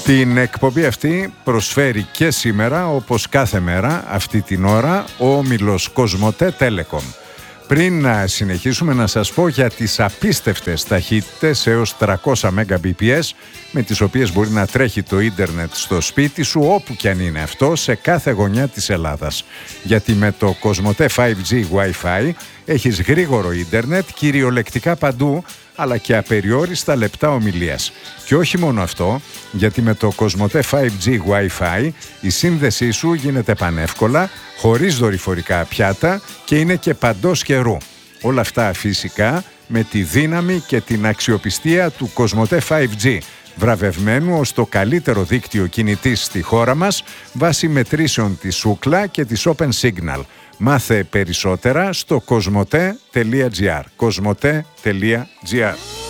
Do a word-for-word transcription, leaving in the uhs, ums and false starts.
Την εκπομπή αυτή προσφέρει και σήμερα, όπως κάθε μέρα, αυτή την ώρα, ο όμιλος Κοσμοτέ Telecom. Πριν να συνεχίσουμε να σας πω για τις απίστευτες ταχύτητες έως τριακόσια Mbps με τις οποίες μπορεί να τρέχει το ίντερνετ στο σπίτι σου, όπου κι αν είναι αυτό, σε κάθε γωνιά της Ελλάδας. Γιατί με το Κοσμοτέ φάιβ τζι Wi-Fi έχεις γρήγορο ίντερνετ κυριολεκτικά παντού, αλλά και απεριόριστα λεπτά ομιλίας. Και όχι μόνο αυτό, γιατί με το Κοσμοτέ φάιβ τζι Wi-Fi η σύνδεσή σου γίνεται πανεύκολα, χωρίς δορυφορικά πιάτα και είναι και παντός καιρού. Όλα αυτά φυσικά με τη δύναμη και την αξιοπιστία του Κοσμοτέ φάιβ τζι, βραβευμένου ως το καλύτερο δίκτυο κινητής στη χώρα μας, βάσει μετρήσεων της Ookla και της Open Signal. Μάθε περισσότερα στο κοσμοτέ τελεία τζι άρ. κοσμοτέ τελεία τζι άρ.